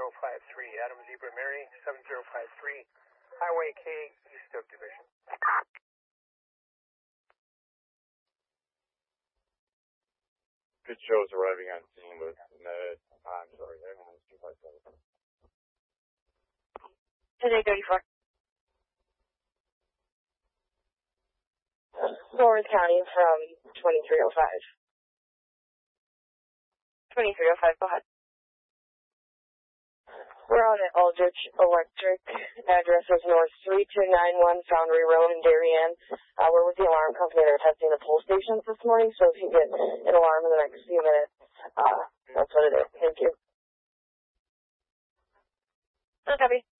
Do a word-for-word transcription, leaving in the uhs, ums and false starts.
zero five three. Adam Zebra Mary, seven zero five three. Highway K, east of Division. Good shows arriving on scene with med. I'm sorry, they're on two five seven. Today thirty-four. Forward County from twenty-three oh five. twenty-three oh five, go ahead. We're on at Aldrich Electric. Address is North three two nine one Foundry Road in Darien. Uh, we're with the alarm company. They're testing the pull stations this morning, so if you get an alarm in the next few minutes, uh, that's what it is. Thank you. Okay.